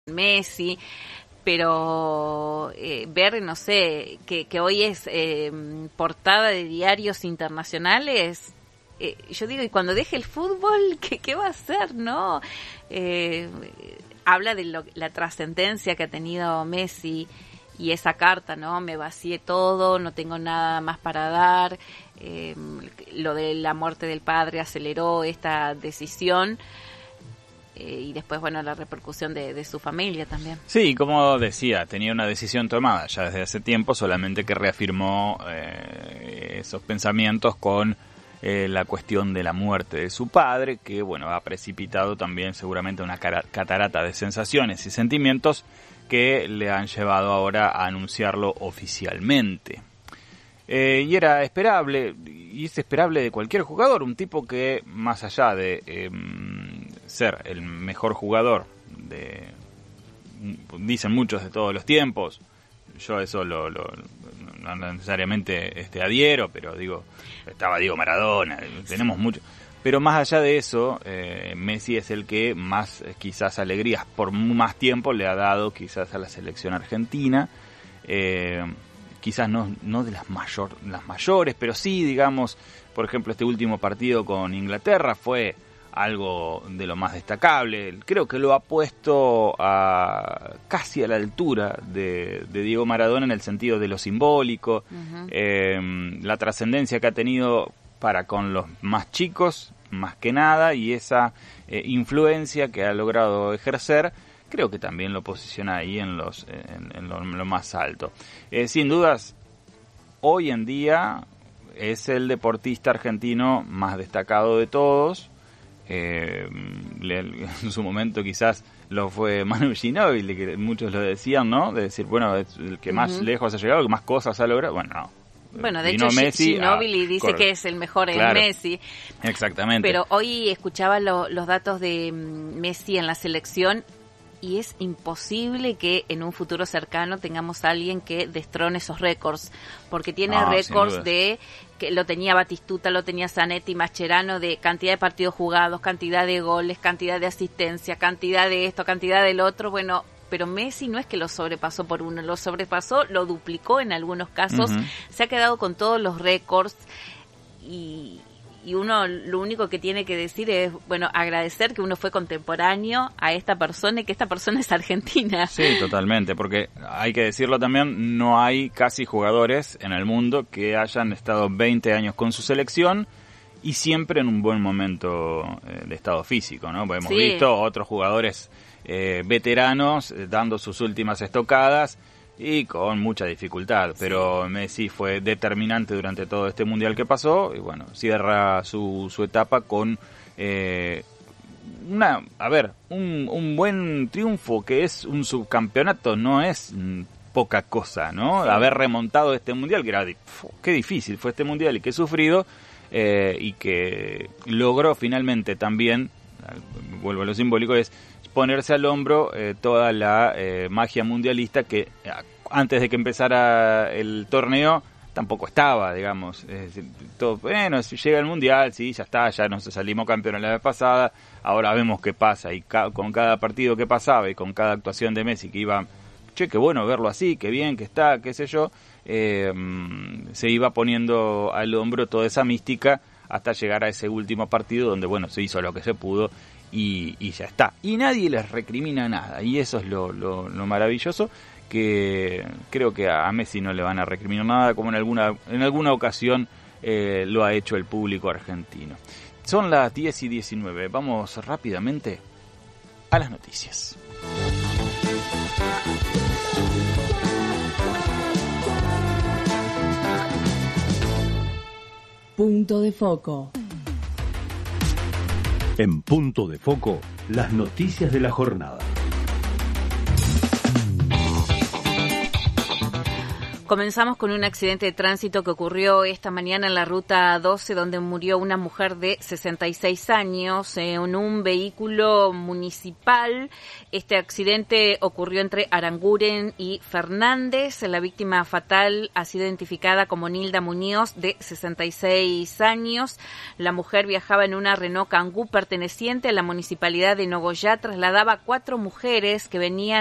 Messi, pero ver, no sé, que hoy es portada de diarios internacionales, yo digo, y cuando deje el fútbol, ¿qué va a hacer, no? Habla de la trascendencia que ha tenido Messi y esa carta, ¿no? Me vacié todo, no tengo nada más para dar. Lo de la muerte del padre aceleró esta decisión. Y después, bueno, la repercusión de su familia también. Sí, como decía, tenía una decisión tomada ya desde hace tiempo, solamente que reafirmó esos pensamientos con la cuestión de la muerte de su padre, que, bueno, ha precipitado también seguramente una catarata de sensaciones y sentimientos que le han llevado ahora a anunciarlo oficialmente. Y era esperable, y es esperable de cualquier jugador, un tipo que, más allá de ser el mejor jugador dicen muchos de todos los tiempos, yo eso no necesariamente adhiero, pero digo, estaba Diego Maradona, tenemos mucho, pero más allá de eso, Messi es el que más quizás alegrías por más tiempo le ha dado quizás a la selección argentina. Quizás no de las mayores, pero sí, digamos, por ejemplo, este último partido con Inglaterra fue algo de lo más destacable. Creo que lo ha puesto casi a la altura de Diego Maradona en el sentido de lo simbólico, la trascendencia que ha tenido para con los más chicos, más que nada, y esa influencia que ha logrado ejercer. Creo que también lo posiciona ahí en lo más alto. Sin dudas, hoy en día es el deportista argentino más destacado de todos. En su momento quizás lo fue Manu Ginóbili, que muchos lo decían, ¿no? De decir, bueno, es el que más lejos ha llegado, el que más cosas ha logrado. Bueno, no. Bueno, de hecho, Ginóbili dice que es el mejor en Messi. Exactamente. Pero hoy escuchaba los datos de Messi en la selección. Y es imposible que en un futuro cercano tengamos a alguien que destrone esos récords, porque tiene récords de que lo tenía Batistuta, lo tenía Zanetti, Mascherano, de cantidad de partidos jugados, cantidad de goles, cantidad de asistencia, cantidad de esto, cantidad del otro. Bueno, pero Messi no es que lo sobrepasó por uno, lo sobrepasó, lo duplicó en algunos casos, se ha quedado con todos los récords y uno lo único que tiene que decir es, bueno, agradecer que uno fue contemporáneo a esta persona y que esta persona es argentina. Sí, totalmente, porque hay que decirlo también, no hay casi jugadores en el mundo que hayan estado 20 años con su selección y siempre en un buen momento de estado físico, ¿no? Porque hemos visto otros jugadores veteranos dando sus últimas estocadas y con mucha dificultad, pero Messi fue determinante durante todo este mundial que pasó y bueno, cierra su etapa con un buen triunfo, que es un subcampeonato, no es poca cosa, ¿no? Sí. Haber remontado este mundial, que era qué difícil fue este mundial y qué sufrido, y que logró finalmente también, vuelvo a lo simbólico, es ponerse al hombro toda la magia mundialista que antes de que empezara el torneo tampoco estaba, digamos. Es decir, todo, bueno, si llega el mundial, sí, ya está, ya nos salimos campeones la vez pasada, ahora vemos qué pasa, y con cada partido que pasaba y con cada actuación de Messi que iba, qué bueno verlo así, qué bien que está, qué sé yo, se iba poniendo al hombro toda esa mística hasta llegar a ese último partido donde, bueno, se hizo lo que se pudo y ya está. Y nadie les recrimina nada, y eso es lo maravilloso, que creo que a Messi no le van a recriminar nada, como en alguna ocasión lo ha hecho el público argentino. Son las 10:19, vamos rápidamente a las noticias. Punto de foco. En Punto de Foco, las noticias de la jornada. Comenzamos con un accidente de tránsito que ocurrió esta mañana en la ruta 12, donde murió una mujer de 66 años en un vehículo municipal. Este accidente ocurrió entre Aranguren y Fernández. La víctima fatal ha sido identificada como Nilda Muñoz, de 66 años. La mujer viajaba en una Renault Kangoo perteneciente a la municipalidad de Nogoyá. Trasladaba a 4 mujeres que venían